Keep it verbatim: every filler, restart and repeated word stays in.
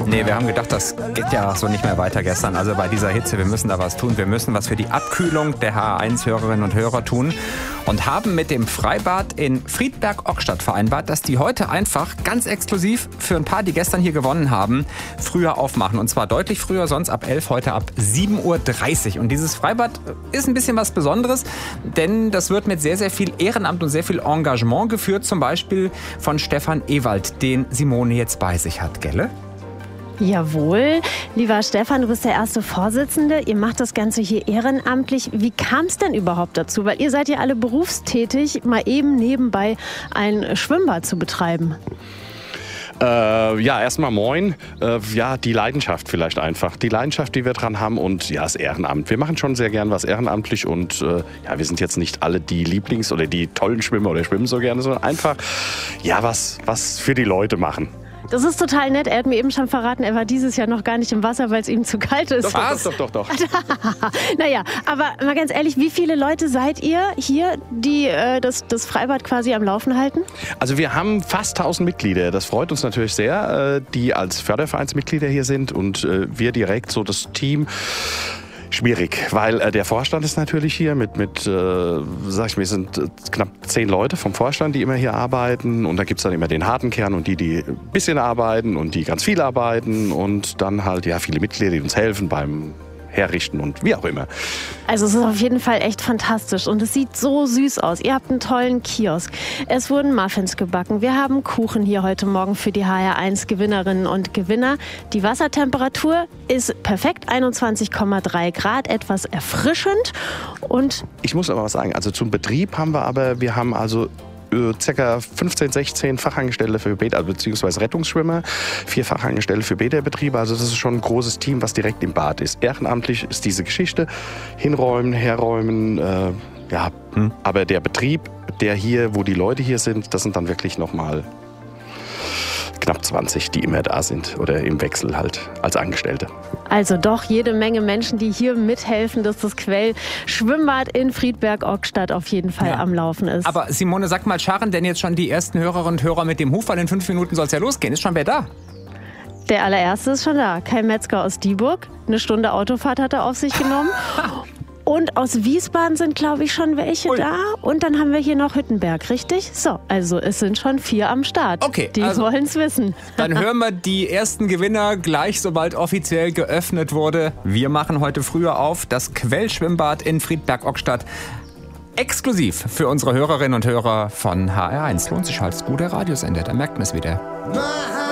Nee, wir haben gedacht, das geht ja so nicht mehr weiter gestern. Also bei dieser Hitze, wir müssen da was tun. Wir müssen was für die Abkühlung der H A eins Hörerinnen und Hörer tun. Und haben mit dem Freibad in Friedberg-Ockstadt vereinbart, dass die heute einfach ganz exklusiv für ein paar, die gestern hier gewonnen haben, früher aufmachen. Und zwar deutlich früher, sonst ab elf, heute ab sieben Uhr dreißig. Und dieses Freibad ist ein bisschen was Besonderes, denn das wird mit sehr, sehr viel Ehrenamt und sehr viel Engagement geführt. Zum Beispiel von Stefan Ewald, den Simone jetzt bei sich hat, gell? Jawohl. Lieber Stefan, du bist der erste Vorsitzende. Ihr macht das Ganze hier ehrenamtlich. Wie kam es denn überhaupt dazu? Weil ihr seid ja alle berufstätig, mal eben nebenbei ein Schwimmbad zu betreiben. Äh, ja, erstmal moin. Äh, ja, die Leidenschaft vielleicht einfach. Die Leidenschaft, die wir dran haben und ja, das Ehrenamt. Wir machen schon sehr gern was ehrenamtlich und äh, ja, wir sind jetzt nicht alle die Lieblings- oder die tollen Schwimmer oder schwimmen so gerne, sondern einfach ja, was, was für die Leute machen. Das ist total nett. Er hat mir eben schon verraten, er war dieses Jahr noch gar nicht im Wasser, weil es ihm zu kalt ist. Doch, doch, doch, doch, doch. Naja, aber mal ganz ehrlich, wie viele Leute seid ihr hier, die äh, das, das Freibad quasi am Laufen halten? Also wir haben fast tausend Mitglieder. Das freut uns natürlich sehr, äh, die als Fördervereinsmitglieder hier sind und äh, wir direkt so das Team. Schwierig, weil äh, der Vorstand ist natürlich hier mit, mit äh, sag ich mir, sind äh, knapp zehn Leute vom Vorstand, die immer hier arbeiten. Und da gibt es dann immer den harten Kern und die, die ein bisschen arbeiten und die ganz viel arbeiten. Und dann halt ja viele Mitglieder, die uns helfen beim Herrichten und wie auch immer. Also es ist auf jeden Fall echt fantastisch und es sieht so süß aus. Ihr habt einen tollen Kiosk. Es wurden Muffins gebacken. Wir haben Kuchen hier heute Morgen für die H R eins Gewinnerinnen und Gewinner. Die Wassertemperatur ist perfekt, einundzwanzig Komma drei Grad, etwas erfrischend. Und ich muss aber was sagen, also zum Betrieb haben wir aber, wir haben also ca. fünfzehn, sechzehn Fachangestellte für Bäder, beziehungsweise Rettungsschwimmer, vier Fachangestellte für Bäderbetriebe. Also das ist schon ein großes Team, was direkt im Bad ist. Ehrenamtlich ist diese Geschichte. Hinräumen, herräumen, äh, ja. Hm. Aber der Betrieb, der hier, wo die Leute hier sind, das sind dann wirklich nochmal knapp zwanzig, die immer da sind oder im Wechsel halt als Angestellte. Also doch jede Menge Menschen, die hier mithelfen, dass das Quell-Schwimmbad in Friedberg-Ockstadt auf jeden Fall ja am Laufen ist. Aber Simone, sag mal, scharren denn jetzt schon die ersten Hörerinnen und Hörer mit dem Huf? Weil in fünf Minuten soll es ja losgehen. Ist schon wer da? Der allererste ist schon da. Kai Metzger aus Dieburg. Eine Stunde Autofahrt hat er auf sich genommen. Und aus Wiesbaden sind, glaube ich, schon welche Ui. da. Und dann haben wir hier noch Hüttenberg, richtig? So, also es sind schon vier am Start. Okay, die also, wollen es wissen. Dann hören wir die ersten Gewinner gleich, sobald offiziell geöffnet wurde. Wir machen heute früher auf das Quellschwimmbad in Friedberg-Ockstadt. Exklusiv für unsere Hörerinnen und Hörer von H R eins. Lohnt sich halt, gut, der Radiosender, da merkt man es wieder.